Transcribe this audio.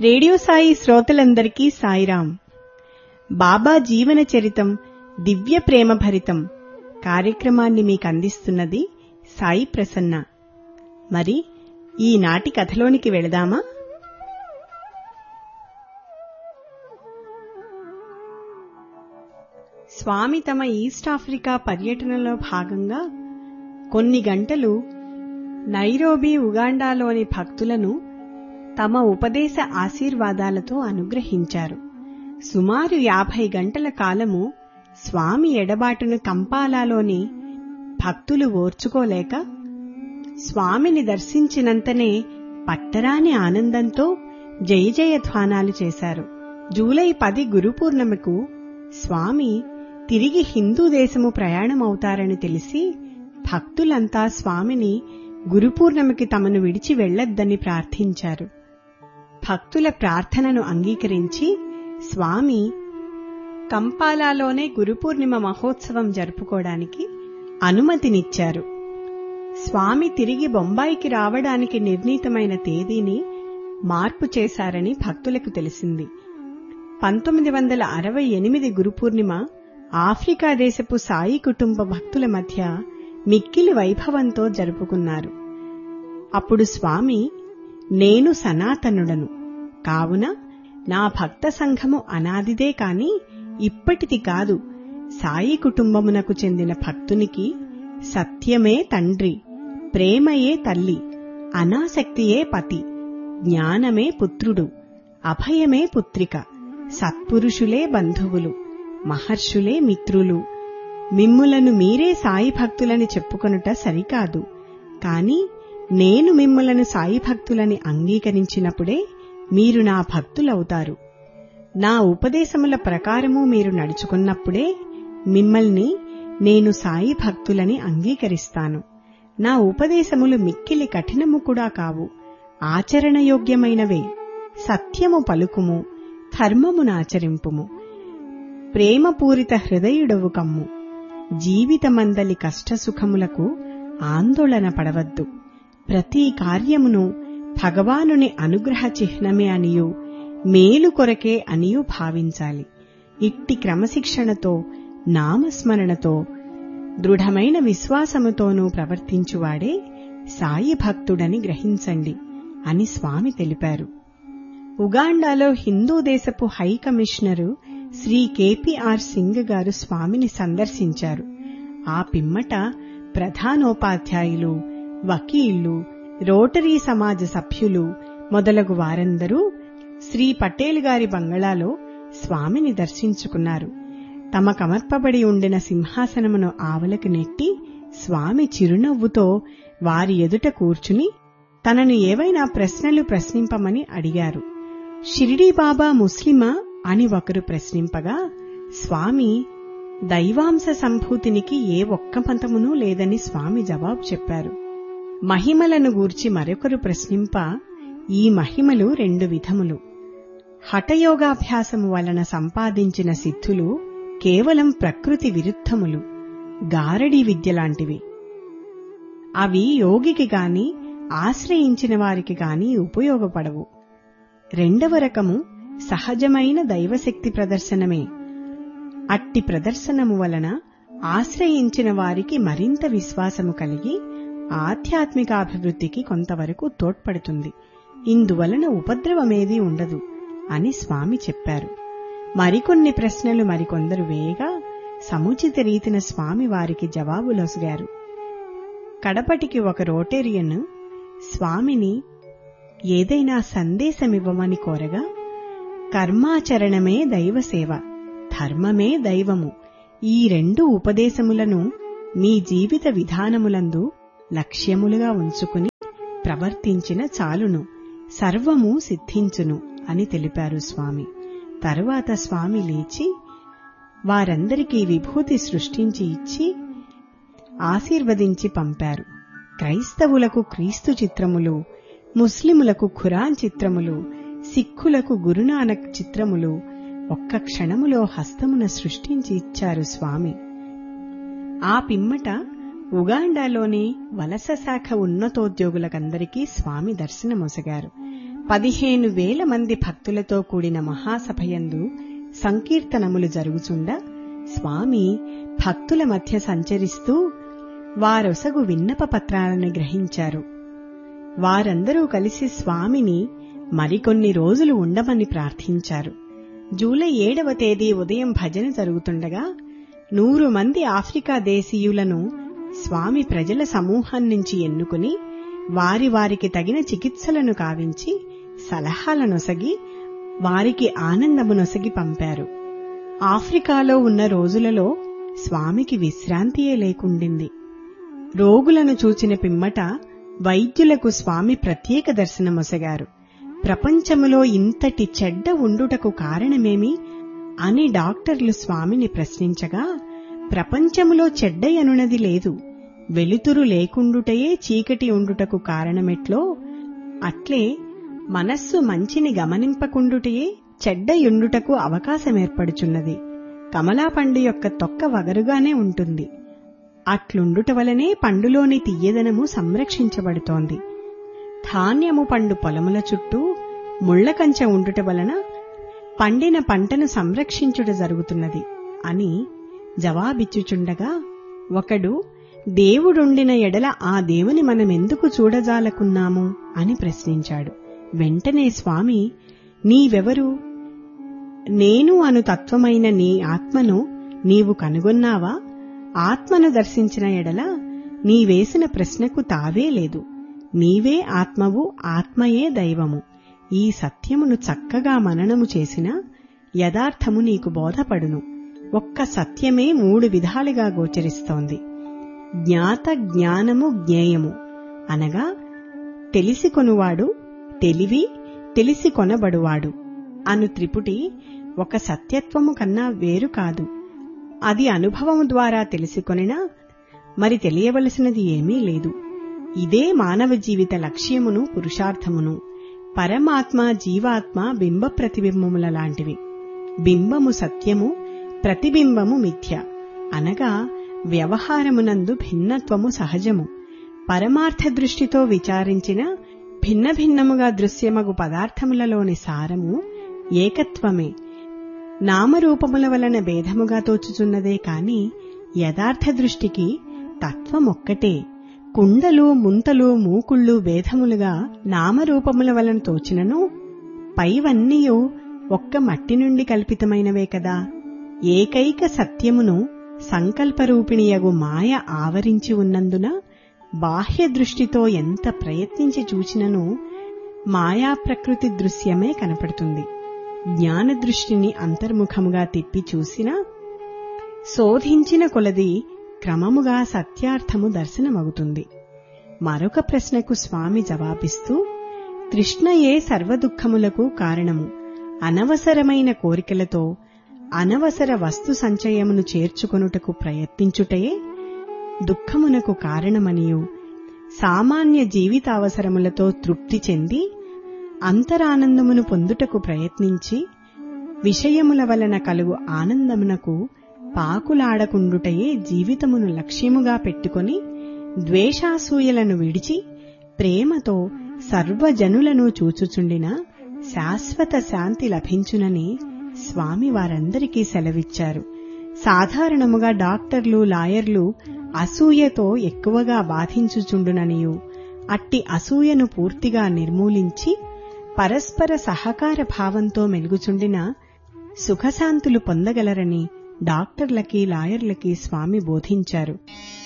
Radio Sai శ్రోతలందరికీ సాయిరాం. బాబా జీవన చరితం దివ్య ప్రేమ భరితం కార్యక్రమాన్ని మీకు అందిస్తున్నది సాయి ప్రసన్న. మరి ఈనాటి కథలోనికి వెళదామా? స్వామి తమ ఈస్ట్ ఆఫ్రికా పర్యటనలో భాగంగా కొన్ని గంటలు నైరోబీ, ఉగాండాలోని భక్తులను తమ ఉపదేశ ఆశీర్వాదాలతో అనుగ్రహించారు. సుమారు 50 గంటల కాలము స్వామి ఎడబాటును కంపాలాలోని భక్తులు ఓర్చుకోలేక స్వామిని దర్శించినంతనే పట్టరాని ఆనందంతో జయ జయధ్వానాలు చేశారు. జూలై 10 గురుపూర్ణిమకు స్వామి తిరిగి హిందూ దేశము ప్రయాణమవుతారని తెలిసి భక్తులంతా స్వామిని గురుపూర్ణిమకి తమను విడిచి వెళ్లొద్దని ప్రార్థించారు. భక్తుల ప్రార్థనను అంగీకరించి స్వామి కంపాలాలోనే గురుపూర్ణిమ మహోత్సవం జరుపుకోవడానికి అనుమతినిచ్చారు. స్వామి తిరిగి బొంబాయికి రావడానికి నిర్ణీతమైన తేదీని మార్పు చేశారని భక్తులకు తెలిసింది. 1968 గురుపూర్ణిమ ఆఫ్రికా దేశపు సాయి కుటుంబ భక్తుల మధ్య మిక్కిలి వైభవంతో జరుపుకున్నారు. అప్పుడు స్వామి, నేను సనాతనుడను కావున నా భక్త సంఘము అనాదిదే కాని ఇప్పటిది కాదు. సాయి కుటుంబమునకు చెందిన భక్తునికి సత్యమే తండ్రి, ప్రేమయే తల్లి, అనాసక్తియే పతి, జ్ఞానమే పుత్రుడు, అభయమే పుత్రిక, సత్పురుషులే బంధువులు, మహర్షులే మిత్రులు. మిమ్ములను మీరే సాయి భక్తులని చెప్పుకొనుట సరికాదు. కాని నేను మిమ్ములను సాయి భక్తులని అంగీకరించినప్పుడే మీరు నా భక్తులవుతారు. నా ఉపదేశముల ప్రకారము మీరు నడుచుకున్నప్పుడే మిమ్మల్ని నేను సాయి భక్తులని అంగీకరిస్తాను. నా ఉపదేశములు మిక్కిలి కఠినము కూడా కావు, ఆచరణయోగ్యమైనవే. సత్యము పలుకుము, ధర్మమునాచరింపుము, ప్రేమపూరిత హృదయుడవు కమ్ము, జీవితమందలి కష్టసుఖములకు ఆందోళన పడవద్దు. ప్రతి కార్యమును భగవానుని అనుగ్రహ చిహ్నమే అనియు మేలు కొరకే అనియు భావించాలి. ఇట్టి క్రమశిక్షణతో, నామస్మరణతో, దృఢమైన విశ్వాసముతోనూ ప్రవర్తించువాడే సాయి భక్తుడని గ్రహించండి అని స్వామి తెలిపారు. ఉగాండాలో హిందూ దేశపు high commissioner Shri KPR Singh గారు స్వామిని సందర్శించారు. ఆ పిమ్మట ప్రధానోపాధ్యాయులు, వకీళ్లు, రోటరీ సమాజ సభ్యులు మొదలగు వారందరూ శ్రీ పటేల్ గారి బంగళాలో స్వామిని దర్శించుకున్నారు. తమకమర్పబడి ఉండిన సింహాసనమును ఆవలకు నెట్టి స్వామి చిరునవ్వుతో వారి ఎదుట కూర్చుని తనను ఏవైనా ప్రశ్నలు ప్రశ్నింపమని అడిగారు. షిరిడీ బాబా ముస్లిమా అని ఒకరు ప్రశ్నింపగా స్వామి దైవాంశ సంభూతినికి ఏ ఒక్క మతమునూ లేదని స్వామి జవాబు చెప్పారు. మహిమలను గూర్చి మరొకరు ప్రశ్నింప, ఈ మహిమలు 2 విధములు. హఠయోగాభ్యాసము వలన సంపాదించిన సిద్ధులు కేవలం ప్రకృతి విరుద్ధములు, గారడీ విద్యలాంటివి. అవి యోగికి గాని ఆశ్రయించిన వారికి గాని ఉపయోగపడవు. 2వ రకము సహజమైన దైవశక్తి ప్రదర్శనమే. అట్టి ప్రదర్శనము వలన ఆశ్రయించిన వారికి మరింత విశ్వాసము కలిగి ఆధ్యాత్మికాభివృద్ధికి కొంతవరకు తోడ్పడుతుంది. ఇందువలన ఉపద్రవమేదీ ఉండదు అని స్వామి చెప్పారు. మరికొన్ని ప్రశ్నలు మరికొందరు వేయగా సముచిత రీతిన స్వామి వారికి జవాబులొసగారు. కడపటికి ఒక రోటేరియన్ స్వామిని ఏదైనా సందేశమివ్వమని కోరగా, కర్మాచరణమే దైవసేవ, ధర్మమే దైవము, ఈ 2 ఉపదేశములను మీ జీవిత విధానములందు లక్ష్యములుగా ఉంచుకుని ప్రవర్తించిన చాలును, సర్వము సిద్ధించును అని తెలిపారు స్వామి. తరువాత స్వామి లేచి వారందరికీ విభూతి సృష్టించి ఇచ్చి ఆశీర్వదించి పంపారు. క్రైస్తవులకు క్రీస్తు చిత్రములు, ముస్లిములకు ఖురాన్ చిత్రములు, సిక్కులకు గురునానక్ చిత్రములు ఒక్క క్షణములో హస్తమున సృష్టించి ఇచ్చారు స్వామి. ఆ పిమ్మట ఉగాండాలోని వలస శాఖ ఉన్నతోద్యోగులకందరికీ స్వామి దర్శనమొసగారు. 15,000 మంది భక్తులతో కూడిన మహాసభయందు సంకీర్తనములు జరుగుచుండ స్వామి భక్తుల మధ్య సంచరిస్తూ వారొసగు విన్నప పత్రాలను గ్రహించారు. వారందరూ కలిసి స్వామిని మరికొన్ని రోజులు ఉండమని ప్రార్థించారు. జూలై 7వ తేదీ ఉదయం భజన జరుగుతుండగా 100 మంది ఆఫ్రికా దేశీయులను స్వామి ప్రజల సమూహం నుంచి ఎన్నుకుని వారికి తగిన చికిత్సలను కావించి సలహాలనొసగి వారికి ఆనందమునొసగి పంపారు. ఆఫ్రికాలో ఉన్న రోజులలో స్వామికి విశ్రాంతియే లేకుండింది. రోగులను చూచిన పిమ్మట వైద్యులకు స్వామి ప్రత్యేక దర్శనమొసగారు. ప్రపంచములో ఇంతటి చెడ్డ ఉండుటకు కారణమేమి అని డాక్టర్లు స్వామిని ప్రశ్నించగా, ప్రపంచములో చెడ్డయనున్నది లేదు, వెలుతురు లేకుండుటయే చీకటి ఉండుటకు కారణమెట్లో అట్లే మనస్సు మంచిని గమనింపకుండుటయే చెడ్డయుండుటకు అవకాశమేర్పడుచున్నది. కమలాపండు యొక్క తొక్క వగరుగానే ఉంటుంది. అట్లుండుట వలనే పండులోని తియ్యదనము సంరక్షించబడుతోంది. ధాన్యము పండు పొలముల చుట్టూ ముళ్లకంచె ఉండుట వలన పండిన పంటను సంరక్షించుట జరుగుతున్నది అని జవాబిచ్చుచుండగా, ఒకడు దేవుడుండిన ఎడల ఆ దేవుని మనమెందుకు చూడజాలకున్నాము అని ప్రశ్నించాడు. వెంటనే స్వామి, నీవెవరు? నేను అను తత్వమైన నీ ఆత్మను నీవు కనుగొన్నావా? ఆత్మను దర్శించిన ఎడల నీవేసిన ప్రశ్నకు తావే లేదు. నీవే ఆత్మవు, ఆత్మయే దైవము. ఈ సత్యమును చక్కగా మననము చేసిన యథార్థము నీకు బోధపడును. ఒక్క సత్యమే 3 విధాలుగా గోచరిస్తోంది. జ్ఞాత, జ్ఞానము, జ్ఞేయము అనగా తెలిసికొనువాడు, తెలివి, తెలిసికొనబడువాడు అను త్రిపుటి ఒక సత్యత్వము కన్నా వేరు కాదు. అది అనుభవము ద్వారా తెలిసికొనినా మరి తెలియవలసినది ఏమీ లేదు. ఇదే మానవ జీవిత లక్ష్యమును, పురుషార్థమును. పరమాత్మ, జీవాత్మ బింబ ప్రతిబింబముల లాంటివి. బింబము సత్యము, ప్రతిబింబము మిథ్య అనగా వ్యవహారమునందు భిన్నత్వము సహజము. పరమార్థ దృష్టితో విచారించిన భిన్న భిన్నముగా దృశ్యమగు పదార్థములలోని సారము ఏకత్వమే. నామరూపముల వలన భేదముగా తోచుచున్నదే కాని యథార్థ దృష్టికి తత్వమొక్కటే. కుండలు, ముంతలు, మూకుళ్ళు భేదములుగా నామరూపముల వలన తోచినను పైవన్నీయు ఒక్క మట్టి నుండి కల్పితమైనవే కదా. ఏకైక సత్యమును సంకల్పరూపిణియగు మాయ ఆవరించి ఉన్నందున బాహ్య దృష్టితో ఎంత ప్రయత్నించి చూచినను మాయా ప్రకృతి దృశ్యమే కనపడుతుంది. జ్ఞానదృష్టిని అంతర్ముఖముగా తిప్పి చూసినా శోధించిన కొలది క్రమముగా సత్యార్థము దర్శనమవుతుంది. మరొక ప్రశ్నకు స్వామి జవాబిస్తూ, తృష్ణయే సర్వదుఃఖములకు కారణము. అనవసరమైన కోరికలతో అనవసర వస్తు సంచయమును చేర్చుకొనుటకు ప్రయత్నించుటయే దుఃఖమునకు కారణమనియు, సామాన్య జీవితావసరములతో తృప్తి చెంది అంతరానందమును పొందుటకు ప్రయత్నించి విషయముల వలన కలుగు ఆనందమునకు పాకులాడకుండుటయే జీవితమును లక్ష్యముగా పెట్టుకొని ద్వేషాసూయలను విడిచి ప్రేమతో సర్వజనులను చూచుచుండిన శాశ్వత శాంతి లభించునని స్వామి వారందరికీ సెలవిచ్చారు. సాధారణముగా డాక్టర్లు, లాయర్లు అసూయతో ఎక్కువగా బాధించుచుండుననియు, అట్టి అసూయను పూర్తిగా నిర్మూలించి పరస్పర సహకార భావంతో మెలుగుచుండిన సుఖశాంతులు పొందగలరని డాక్టర్లకి, లాయర్లకి స్వామి బోధించారు.